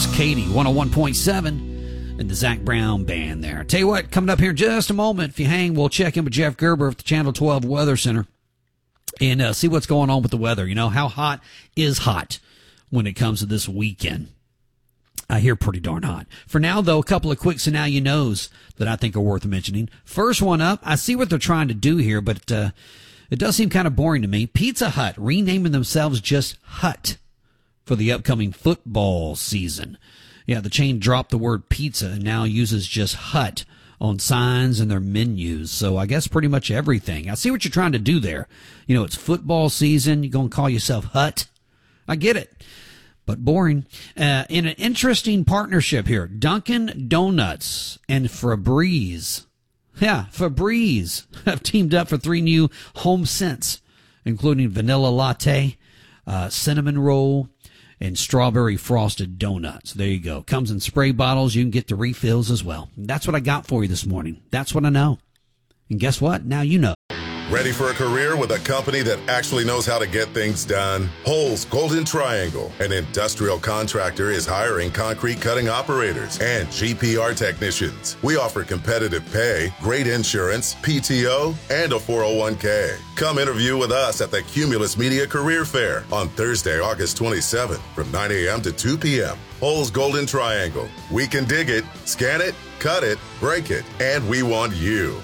Katie, 101.7, and the Zach Brown Band there. Tell you what, coming up here in just a moment, if you hang, we'll check in with Jeff Gerber at the Channel 12 Weather Center and see what's going on with the weather. You know, how hot is hot when it comes to this weekend. I hear pretty darn hot. For now, though, a couple of quick so now you knows that I think are worth mentioning. First one up, I see what they're trying to do here, but it does seem kind of boring to me. Pizza Hut renaming themselves just Hut for the upcoming football season. Yeah, the chain dropped the word pizza and now uses just Hut on signs and their menus. So I guess pretty much everything. I see what you're trying to do there. You know, it's football season. You're going to call yourself Hut. I get it, but boring. In an interesting partnership here, Dunkin' Donuts and Febreze. Yeah, Febreze have teamed up for 3 new home scents, including vanilla latte, cinnamon roll, and strawberry frosted donuts. There you go. Comes in spray bottles. You can get the refills as well. That's what I got for you this morning. That's what I know. And guess what? Now you know. Ready for a career with a company that actually knows how to get things done? Holes Golden Triangle, an industrial contractor, is hiring concrete cutting operators and GPR technicians. We offer competitive pay, great insurance, PTO, and a 401k. Come interview with us at the Cumulus Media Career Fair on Thursday, August 27th from 9 a.m. to 2 p.m. Holes Golden Triangle. We can dig it, scan it, cut it, break it, and we want you.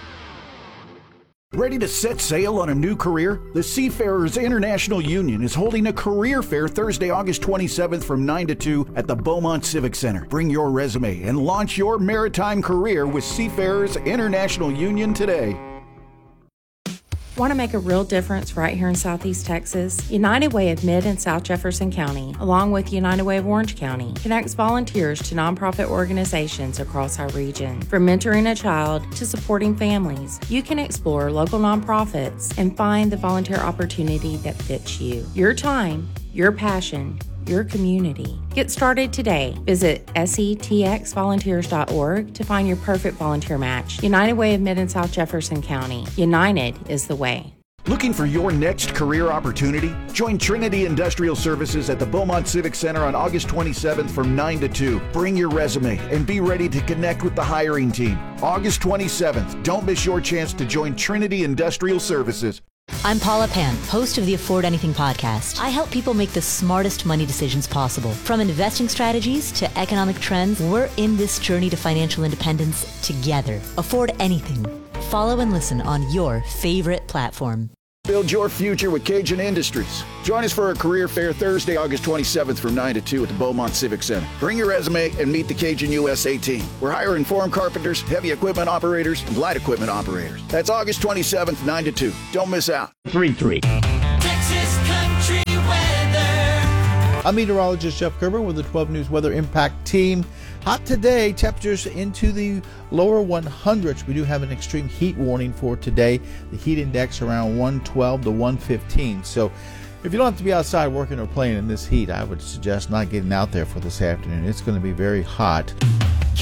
Ready to set sail on a new career? The Seafarers International Union is holding a career fair Thursday, August 27th from 9 to 2 at the Beaumont Civic Center. Bring your resume and launch your maritime career with Seafarers International Union today. Want to make a real difference right here in Southeast Texas? United Way of Mid and South Jefferson County, along with United Way of Orange County, connects volunteers to nonprofit organizations across our region. From mentoring a child to supporting families, you can explore local nonprofits and find the volunteer opportunity that fits you. Your time, your passion, your community. Get started today. Visit setxvolunteers.org to find your perfect volunteer match. United Way of Mid and South Jefferson County. United is the way. Looking for your next career opportunity? Join Trinity Industrial Services at the Beaumont Civic Center on August 27th from 9 to 2. Bring your resume and be ready to connect with the hiring team. August 27th. Don't miss your chance to join Trinity Industrial Services. I'm Paula Pan, host of the Afford Anything podcast. I help people make the smartest money decisions possible. From investing strategies to economic trends, we're in this journey to financial independence together. Afford Anything. Follow and listen on your favorite platform. Build your future with Cajun Industries. Join us for a career fair Thursday, August 27th from 9 to 2 at the Beaumont Civic Center. Bring your resume and meet the Cajun USA team. We're hiring form carpenters, heavy equipment operators, and light equipment operators. That's August 27th, 9 to 2. Don't miss out. 3-3. Texas Country Weather. I'm meteorologist Jeff Gerber with the 12 News Weather Impact Team. Hot today, temperatures into the lower 100s. We do have an extreme heat warning for today. The heat index around 112 to 115. So if you don't have to be outside working or playing in this heat, I would suggest not getting out there for this afternoon. It's going to be very hot.